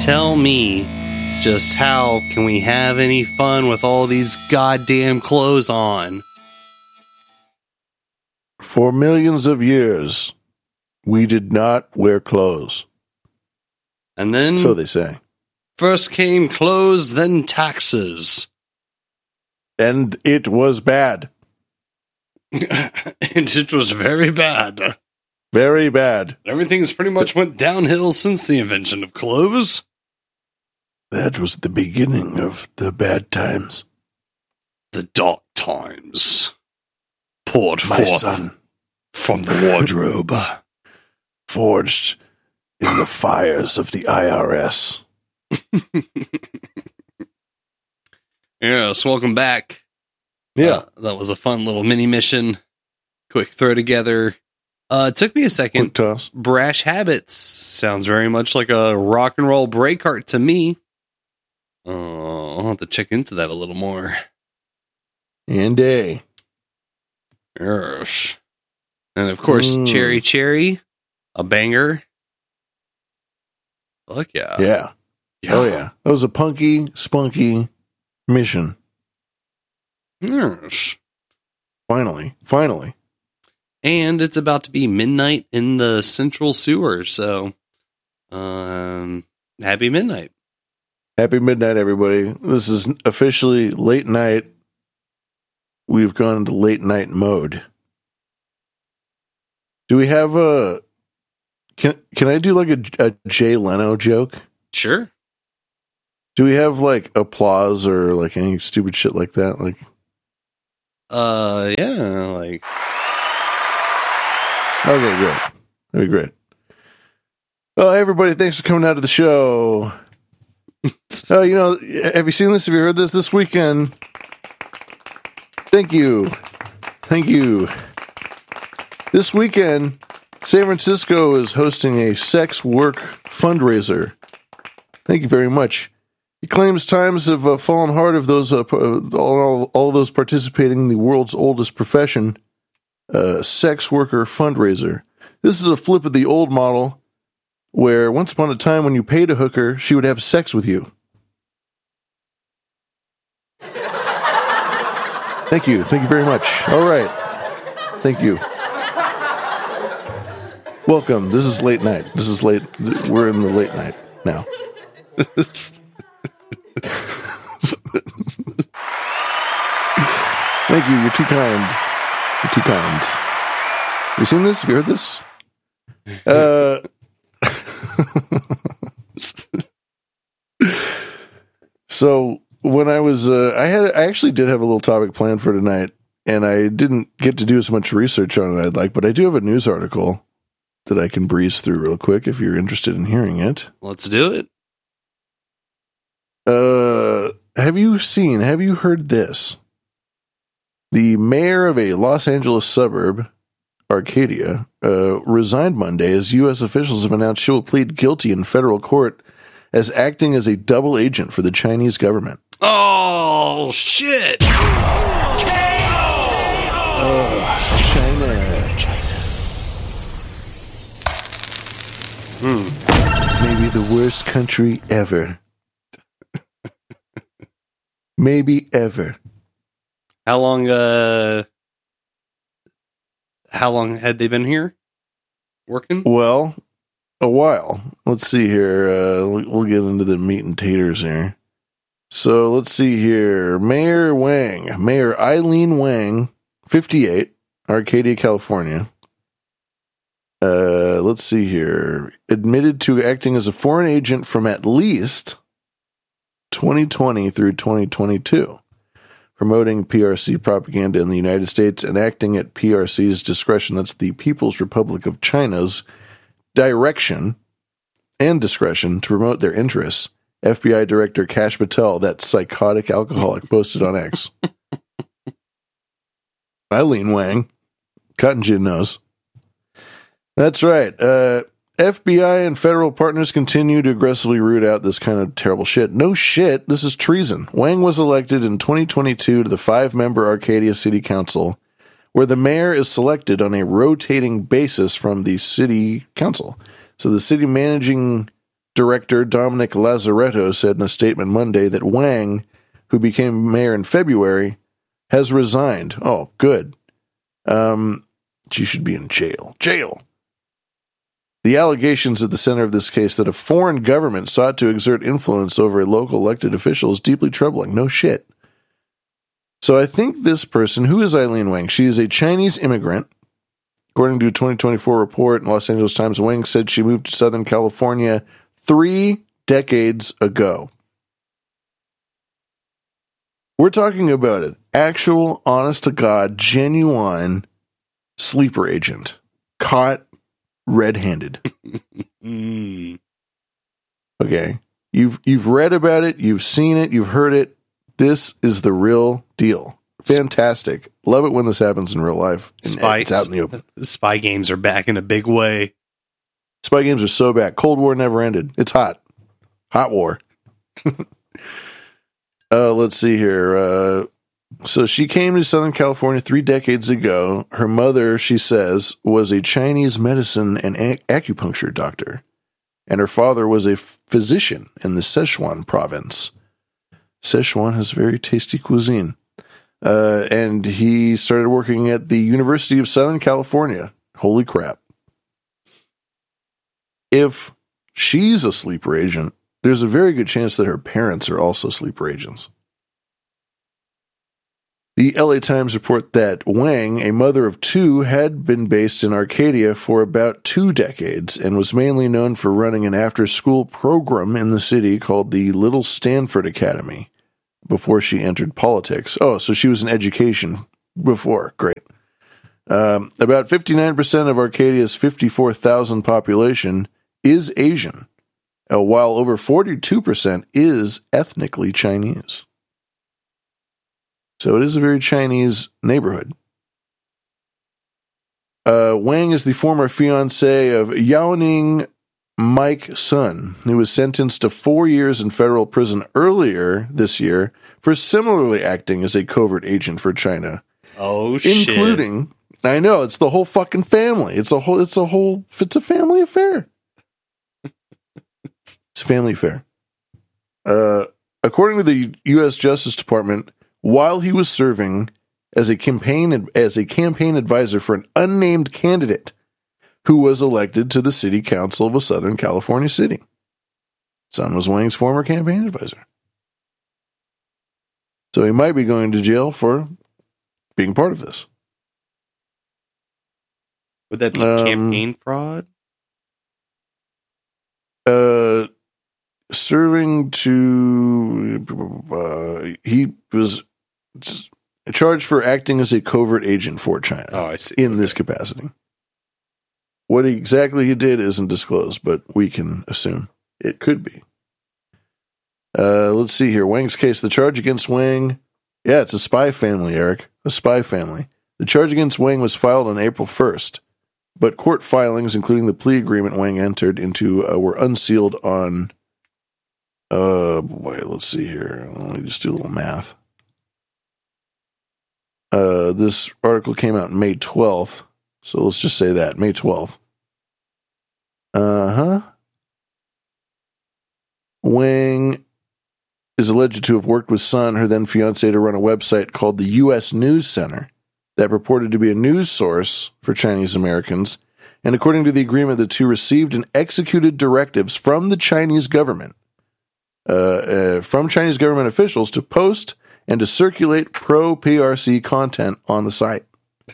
tell me, just how can we have any fun with all these goddamn clothes on? For millions of years, we did not wear clothes. And then, so they say. First came clothes, then taxes. And it was bad. And it was very bad. Very bad. Everything's pretty much went downhill since the invention of clothes. That was the beginning of the bad times. The dark times poured My forth son, from the wardrobe. Forged in the fires of the IRS. Yes, welcome back. Yeah. That was a fun little mini mission. Quick throw together. It took me a second. Quick toss. Brash Habits sounds very much like a rock and roll break art to me. I'll have to check into that a little more. And a. Yes. And of course, Cherry Cherry, a banger. Fuck yeah. Yeah. Oh yeah. That was a punky, spunky mission. Yes. Finally. And it's about to be midnight in the central sewer, so happy midnight. Happy midnight, everybody. This is officially late night. We've gone into late night mode. Do we have a... Can I do like a Jay Leno joke? Sure. Do we have like applause or like any stupid shit like that? Like, yeah, like. Okay, great. That'd be great. Well, hey, everybody, thanks for coming out to the show. Have you seen this? Have you heard this weekend? Thank you. This weekend, San Francisco is hosting a sex work fundraiser. Thank you very much. He claims times have fallen hard of those all those participating in the world's oldest profession, sex worker fundraiser. This is a flip of the old model, where once upon a time when you paid a hooker, she would have sex with you. Thank you very much. All right, thank you. Welcome. This is late night. We're in the late night now. Thank you. You're too kind. Have you seen this? Have you heard this? So when I was, I actually did have a little topic planned for tonight, and I didn't get to do as much research on it I'd like, but I do have a news article that I can breeze through real quick if you're interested in hearing it. Let's do it. Have you heard this? The mayor of a Los Angeles suburb, Arcadia, resigned Monday as U.S. officials have announced she will plead guilty in federal court as acting as a double agent for the Chinese government. Oh, shit! China. Maybe the worst country ever. Maybe ever. How long had they been here working? Well, a while. Let's see here. We'll get into the meat and taters here. So let's see here. Mayor Eileen Wang, 58, Arcadia, California. Let's see here. Admitted to acting as a foreign agent from at least 2020 through 2022, promoting PRC propaganda in the United States and acting at PRC's discretion. That's the People's Republic of China's direction and discretion to promote their interests. FBI Director Kash Patel, that psychotic alcoholic, posted on X. Eileen Wang, cotton gin nose. That's right. FBI and federal partners continue to aggressively root out this kind of terrible shit. No shit, this is treason. Wang was elected in 2022 to the 5-member Arcadia City Council, where the mayor is selected on a rotating basis from the city council. So the city managing Director Dominic Lazaretto said in a statement Monday that Wang, who became mayor in February, has resigned. Oh, good. She should be in jail. Jail! The allegations at the center of this case that a foreign government sought to exert influence over a local elected official is deeply troubling. No shit. So I think this person, who is Eileen Wang? She is a Chinese immigrant. According to a 2024 report in Los Angeles Times, Wang said she moved to Southern California 3 decades ago. We're talking about an actual, honest-to-God, genuine sleeper agent caught red-handed. Okay. You've read about it, you've seen it, you've heard it. This is the real deal. Fantastic. Love it when this happens in real life. It's out in the open. Spy games are back in a big way. Spy games are so bad. Cold War never ended. It's hot. Hot war. Let's see here. So she came to Southern California 3 decades ago. Her mother, she says, was a Chinese medicine and acupuncture doctor. And her father was a physician in the Sichuan province. Sichuan has very tasty cuisine. And he started working at the University of Southern California. Holy crap. If she's a sleeper agent, there's a very good chance that her parents are also sleeper agents. The LA Times report that Wang, a mother of 2, had been based in Arcadia for about 2 decades and was mainly known for running an after-school program in the city called the Little Stanford Academy before she entered politics. Oh, so she was in education before. Great. About 59% of Arcadia's 54,000 population is Asian, while over 42% is ethnically Chinese. So it is a very Chinese neighborhood. Wang is the former fiancé of Yaoning Mike Sun, who was sentenced to 4 years in federal prison earlier this year for similarly acting as a covert agent for China. Oh, shit. Including, I know, it's the whole fucking family. It's a family affair. It's a family affair. According to the U.S. Justice Department, while he was serving as a campaign advisor for an unnamed candidate who was elected to the city council of a Southern California city. Sun was Wang's former campaign advisor. So he might be going to jail for being part of this. Would that be campaign fraud? Serving to... he was charged for acting as a covert agent for China. Oh, I see. In this capacity. What exactly he did isn't disclosed, but we can assume it could be. Let's see here. Wang's case. The charge against Wang... Yeah, it's a spy family, Eric. A spy family. The charge against Wang was filed on April 1st, but court filings, including the plea agreement Wang entered into, were unsealed on... let's see here. Let me just do a little math. This article came out May 12th, so let's just say that, May 12th. Wang is alleged to have worked with Sun, her then fiancé, to run a website called the U.S. News Center that purported to be a news source for Chinese Americans, and according to the agreement, the two received and executed directives from the Chinese government, from Chinese government officials to post and to circulate pro-PRC content on the site.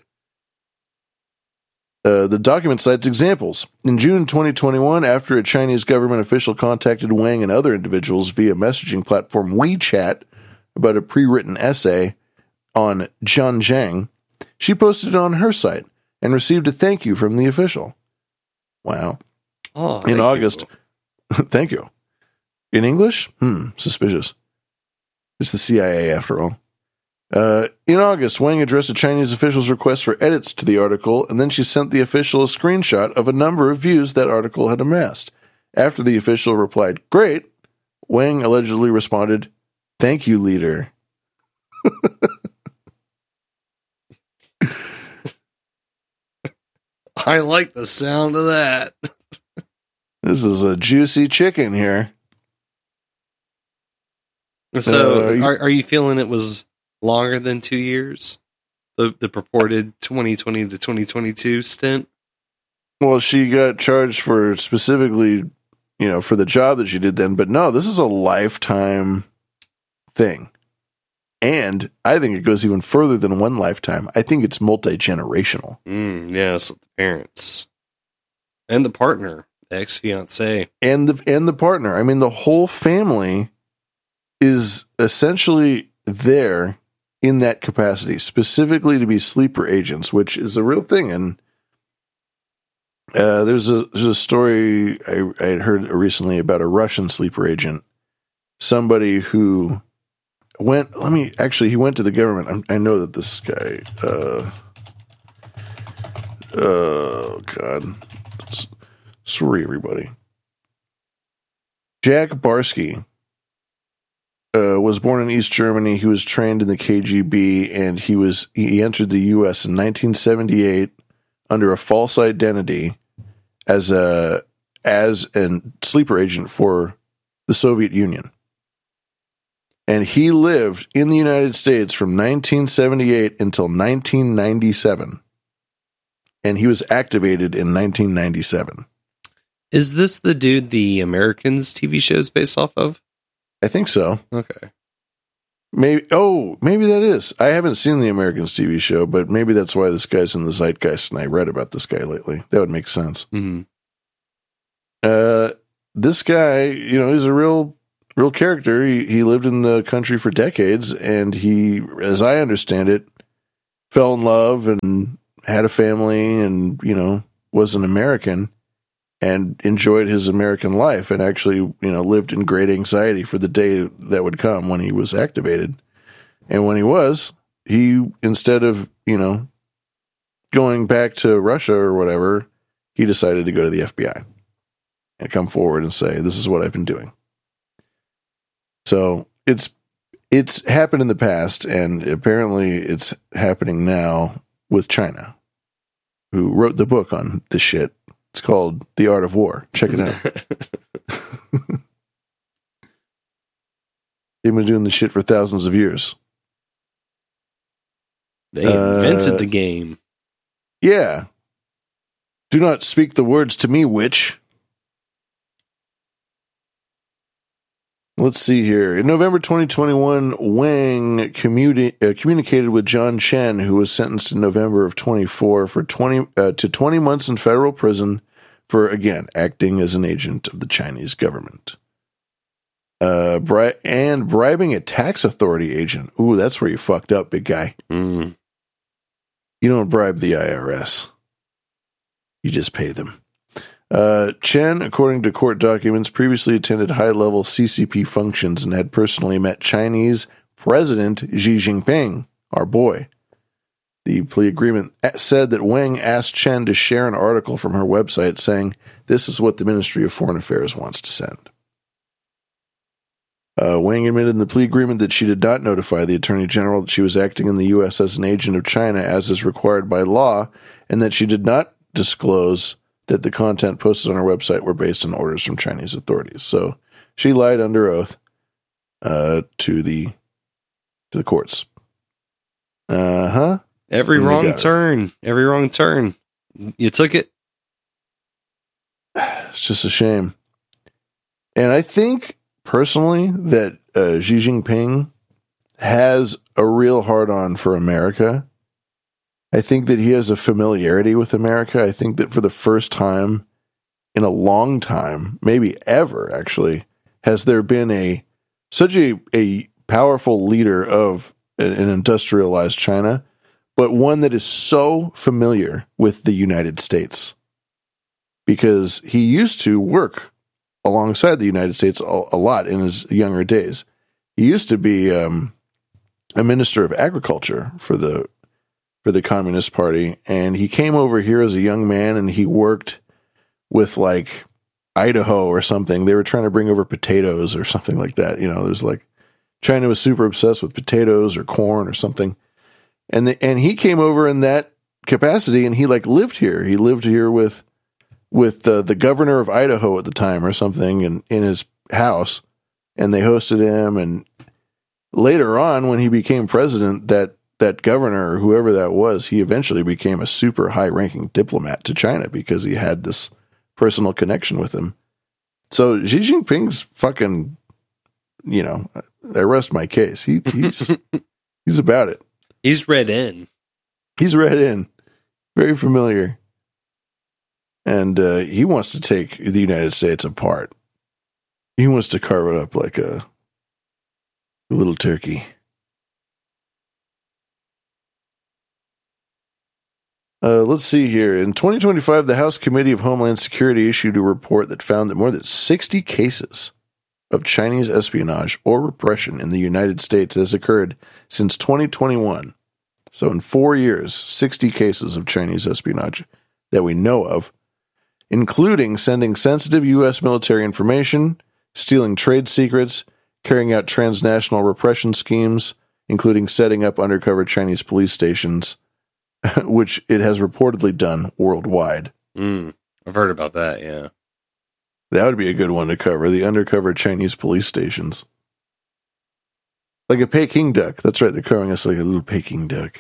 The document cites examples. In June 2021, after a Chinese government official contacted Wang and other individuals via messaging platform WeChat about a pre-written essay on Zhanjiang, she posted it on her site and received a thank you from the official. Wow. Oh, in August. Thank you. In English? Suspicious. It's the CIA, after all. In August, Wang addressed a Chinese official's request for edits to the article, and then she sent the official a screenshot of a number of views that article had amassed. After the official replied, "Great," Wang allegedly responded, "Thank you, leader." I like the sound of that. This is a juicy chicken here. So, are you feeling it was longer than 2 years? The purported 2020 to 2022 stint? Well, she got charged for specifically, for the job that she did then. But no, this is a lifetime thing. And I think it goes even further than one lifetime. I think it's multi-generational. Yeah, so the parents. And the partner, the ex-fiancé. And the partner. I mean, the whole family is essentially there in that capacity, specifically to be sleeper agents, which is a real thing. And there's a story I had heard recently about a Russian sleeper agent, somebody who he went to the government. I know that this guy, oh God, sorry everybody. Jack Barsky was born in East Germany. He was trained in the KGB, and he entered the U.S. in 1978 under a false identity as a sleeper agent for the Soviet Union. And he lived in the United States from 1978 until 1997. And he was activated in 1997. Is this the dude the Americans TV show is based off of? I think so. Okay. Maybe that is. I haven't seen the Americans TV show, but maybe that's why this guy's in the zeitgeist, and I read about this guy lately. That would make sense. Mm-hmm. This guy, he's a real character. He lived in the country for decades, and he, as I understand it, fell in love and had a family and, was an American and enjoyed his American life and actually, lived in great anxiety for the day that would come when he was activated. And when he instead of, going back to Russia or whatever, he decided to go to the FBI and come forward and say, this is what I've been doing. So it's happened in the past, and apparently it's happening now with China, who wrote the book on this shit. It's called The Art of War. Check it out. They've been doing this shit for thousands of years. They invented the game. Yeah. Do not speak the words to me, witch. Let's see here. In November 2021, Wang communicated with John Chen, who was sentenced in November of 24 to 20 months in federal prison for, again, acting as an agent of the Chinese government. And bribing a tax authority agent. Ooh, that's where you fucked up, big guy. Mm. You don't bribe the IRS. You just pay them. Chen, according to court documents, previously attended high-level CCP functions and had personally met Chinese President Xi Jinping, our boy. The plea agreement said that Wang asked Chen to share an article from her website saying, this is what the Ministry of Foreign Affairs wants to send. Wang admitted in the plea agreement that she did not notify the Attorney General that she was acting in the U.S. as an agent of China as is required by law, and that she did not disclose that the content posted on her website were based on orders from Chinese authorities. So she lied under oath to the courts. Every wrong turn. You took it. It's just a shame. And I think personally that Xi Jinping has a real hard-on for America. I think that he has a familiarity with America. I think that for the first time in a long time, maybe ever actually, has there been such a powerful leader of an industrialized China, but one that is so familiar with the United States. Because he used to work alongside the United States a lot in his younger days. He used to be a minister of agriculture for the Communist Party, and he came over here as a young man, and he worked with like Idaho or something. They were trying to bring over potatoes or something like that. There's like China was super obsessed with potatoes or corn or something, and he came over in that capacity, and he like lived here. He lived here with with the governor of Idaho at the time or something in his house, and they hosted him. And later on, when he became president, that governor or whoever that was, he eventually became a super high-ranking diplomat to China because he had this personal connection with him. So Xi Jinping's fucking, I rest my case. He's he's about it. He's read in. He's read in. Very familiar. And he wants to take the United States apart. He wants to carve it up like a little turkey. Let's see here. In 2025, the House Committee of Homeland Security issued a report that found that more than 60 cases of Chinese espionage or repression in the United States has occurred since 2021. So in 4 years, 60 cases of Chinese espionage that we know of, including sending sensitive U.S. military information, stealing trade secrets, carrying out transnational repression schemes, including setting up undercover Chinese police stations, which it has reportedly done worldwide. I've heard about that, yeah. That would be a good one to cover, the undercover Chinese police stations. Like a Peking duck. That's right, they're covering us like a little Peking duck.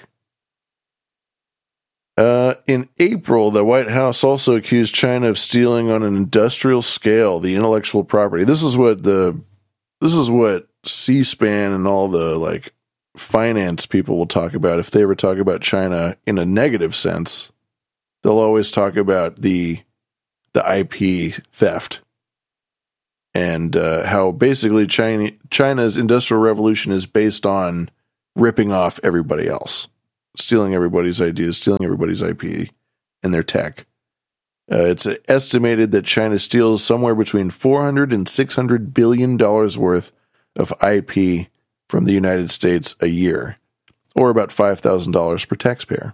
In April, the White House also accused China of stealing on an industrial scale the intellectual property. This is what C-SPAN and all the finance people will talk about. If they ever talk about China in a negative sense, they'll always talk about the IP theft and how basically China's industrial revolution is based on ripping off everybody else, stealing everybody's ideas, stealing everybody's IP and their tech. It's estimated that China steals somewhere between $400 and $600 billion worth of IP from the United States a year, or about $5,000 per taxpayer.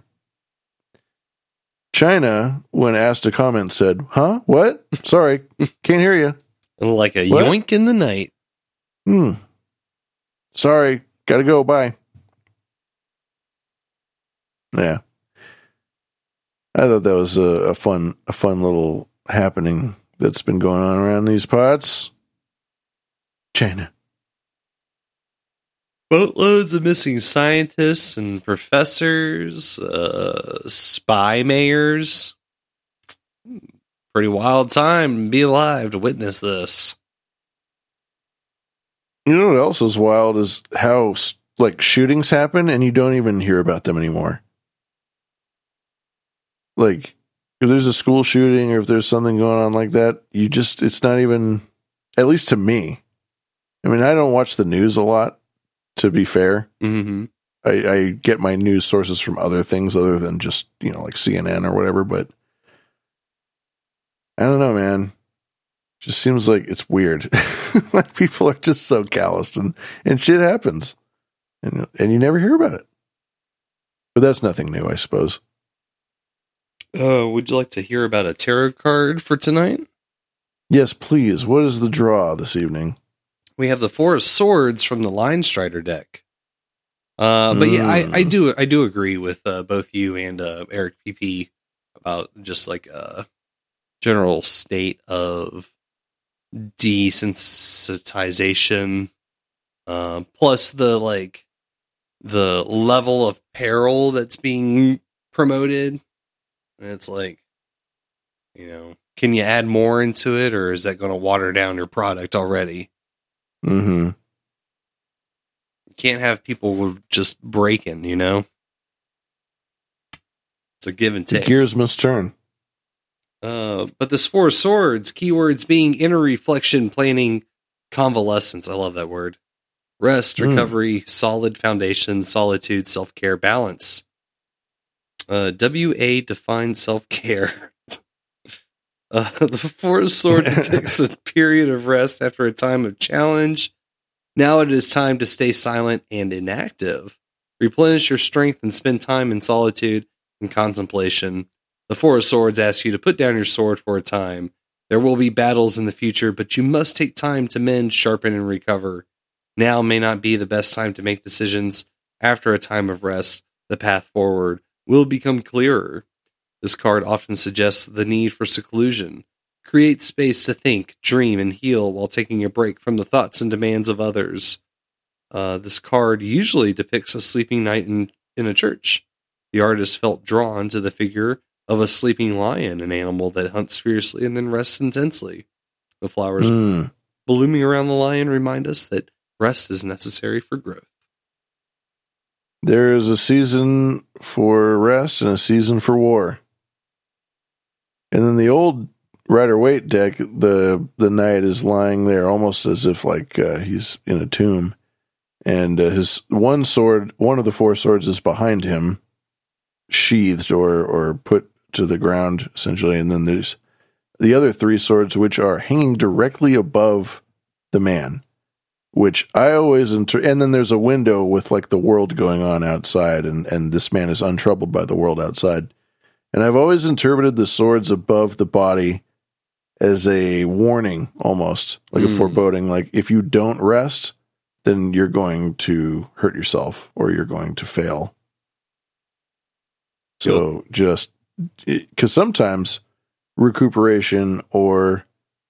China, when asked to comment, said, "Huh? What? Sorry, can't hear you." Like a What? yoink in the night. Sorry, gotta go, bye. Yeah. I thought that was a fun little happening that's been going on around these parts. China. Boatloads of missing scientists and professors, spy mayors. Pretty wild time to be alive to witness this. You know what else is wild is how shootings happen and you don't even hear about them anymore. Like, if there's a school shooting or if there's something going on like that, it's not even, at least to me. I mean, I don't watch the news a lot, to be fair. Mm-hmm. I get my news sources from other things other than just, like CNN or whatever, but I don't know, man. Just seems like it's weird. Like people are just so calloused and shit happens. And you never hear about it. But that's nothing new, I suppose. Would you like to hear about a tarot card for tonight? Yes, please. What is the draw this evening? We have the Four of Swords from the Line Strider deck. But yeah, I do agree with both you and Eric PP about just like a general state of desensitization, plus the level of peril that's being promoted. And it's like, can you add more into it, or is that going to water down your product already? Mm-hmm. You can't have people just breaking, It's a give and take. The gears must turn. But this Four of Swords, keywords being inner reflection, planning, convalescence. I love that word. Rest, recovery, solid foundation, solitude, self-care, balance. WA defines self-care. The Four of Swords depicts a period of rest after a time of challenge. Now it is time to stay silent and inactive. Replenish your strength and spend time in solitude and contemplation. The Four of Swords asks you to put down your sword for a time. There will be battles in the future, but you must take time to mend, sharpen, and recover. Now may not be the best time to make decisions. After a time of rest, the path forward will become clearer. This card often suggests the need for seclusion. Create space to think, dream, and heal while taking a break from the thoughts and demands of others. This card usually depicts a sleeping knight in a church. The artist felt drawn to the figure of a sleeping lion, an animal that hunts fiercely and then rests intensely. The flowers blooming around the lion remind us that rest is necessary for growth. There is a season for rest and a season for war. And then the old Rider-Waite deck, the knight is lying there almost as if like he's in a tomb. And his one of the 4 swords is behind him, sheathed or put to the ground, essentially. And then there's the other 3 swords, which are hanging directly above the man, which I always... and then there's a window with like the world going on outside, and this man is untroubled by the world outside. And I've always interpreted the swords above the body as a warning, almost, like a foreboding. Like, if you don't rest, then you're going to hurt yourself or you're going to fail. So just... because sometimes recuperation or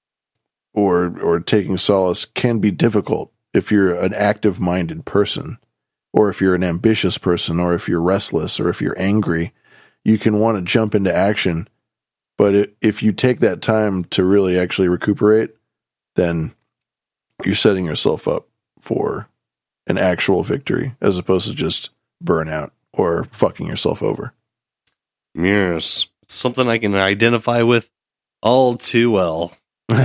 taking solace can be difficult if you're an active-minded person, or if you're an ambitious person, or if you're restless, or if you're angry. You can want to jump into action, but if you take that time to really actually recuperate, then you're setting yourself up for an actual victory, as opposed to just burnout or fucking yourself over. Yes, something I can identify with all too well. I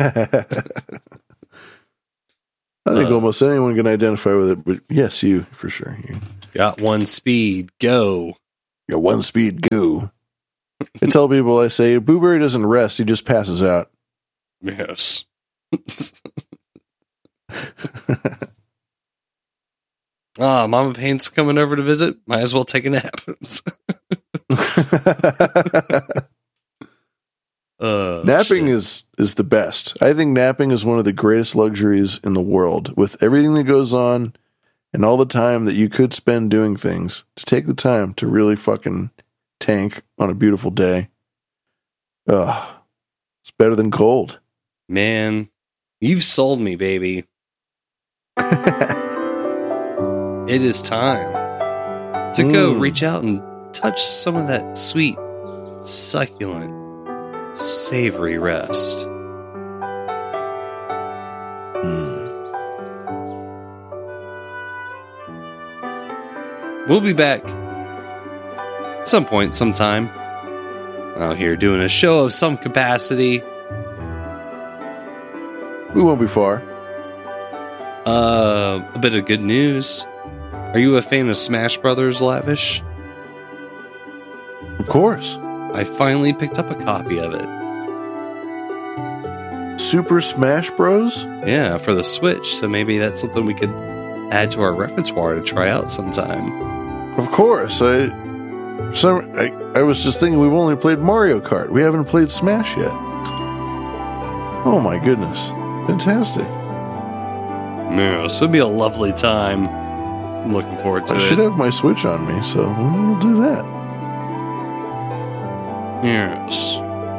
think almost anyone can identify with it, but yes, you, for sure. You got 1 speed, go. Got 1 speed, go. I tell people, I say, Booberry doesn't rest, he just passes out. Yes. Mama Pain's coming over to visit. Might as well take a nap. Napping is the best. I think napping is one of the greatest luxuries in the world. With everything that goes on and all the time that you could spend doing things, to take the time to really fucking tank on a beautiful day. It's better than cold. Man, you've sold me, baby. It is time to go reach out and touch some of that sweet, succulent, savory rest. We'll be back at some point, sometime, out here doing a show of some capacity. We won't be far. A bit of good news. Are you a fan of Smash Brothers, Lavish? Of course. I finally picked up a copy of it. Super Smash Bros? Yeah, for the Switch, so maybe that's something we could add to our repertoire to try out sometime. Of course. I was just thinking we've only played Mario Kart. We haven't played Smash yet. Oh my goodness. Fantastic. Yeah, this would be a lovely time. I'm looking forward to it. I should have my Switch on me, so we'll do that. Yes.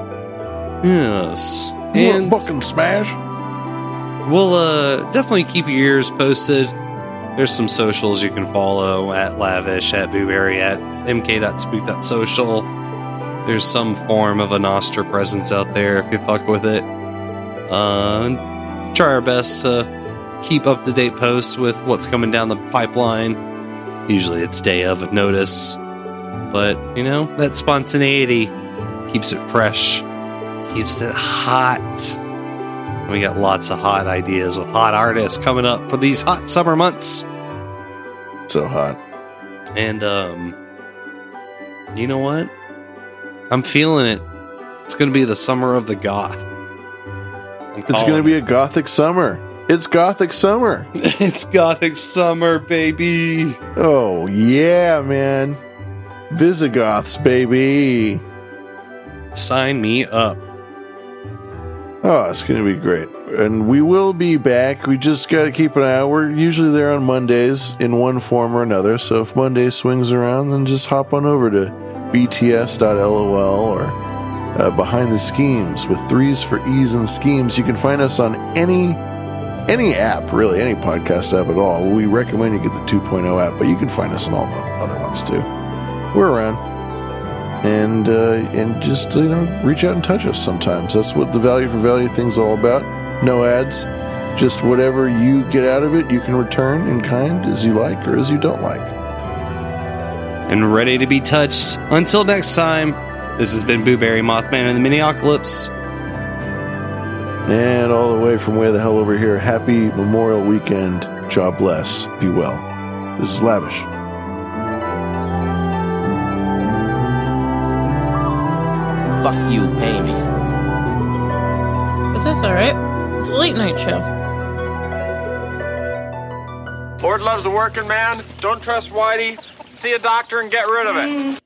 Yes. And fucking Smash. We'll definitely keep your ears posted. There's some socials you can follow at Lavish, at Booberry, at mk.spook.social. There's some form of a Nostra presence out there if you fuck with it. Try our best to keep up-to-date posts with what's coming down the pipeline. Usually it's day of notice. But, you know, that spontaneity keeps it fresh. Keeps it hot. We got lots of hot ideas with hot artists coming up for these hot summer months. So hot. And, you know what? I'm feeling it. It's going to be the summer of the goth. It's going to be a gothic summer. It's gothic summer. It's gothic summer, baby. Oh, yeah, man. Visigoths, baby. Sign me up. Oh, it's going to be great. And we will be back. We just got to keep an eye out. We're usually there on Mondays in one form or another. So if Monday swings around, then just hop on over to bts.lol, or Behind the Schemes with 3s for E's and Schemes. You can find us on any app, really, any podcast app at all. We recommend you get the 2.0 app, but you can find us on all the other ones too. We're around. And just, reach out and touch us sometimes. That's what the Value for Value thing's all about. No ads. Just whatever you get out of it, you can return in kind as you like or as you don't like. And ready to be touched. Until next time, this has been Booberry Mothman and the Miniocalypse. And all the way from way the hell over here, happy Memorial Weekend. God bless. Be well. This is Lavish. Fuck you, pay me. But that's alright. It's a late night show. Lord loves a working man. Don't trust Whitey. See a doctor and get rid of it.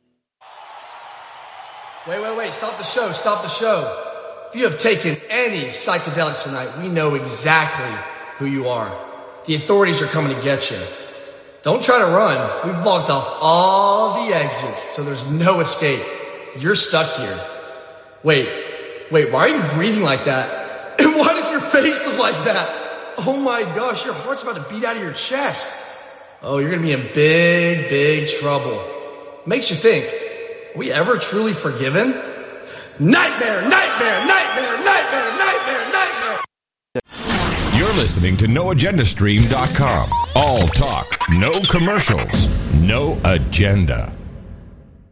Wait. Stop the show. If you have taken any psychedelics tonight, we know exactly who you are. The authorities are coming to get you. Don't try to run. We've blocked off all the exits, so there's no escape. You're stuck here. Wait, why are you breathing like that? And why does your face look like that? Oh my gosh, your heart's about to beat out of your chest. Oh, you're gonna be in big trouble. Makes you think, are we ever truly forgiven? Nightmare! You're listening to NoAgendaStream.com. All talk, no commercials, no agenda.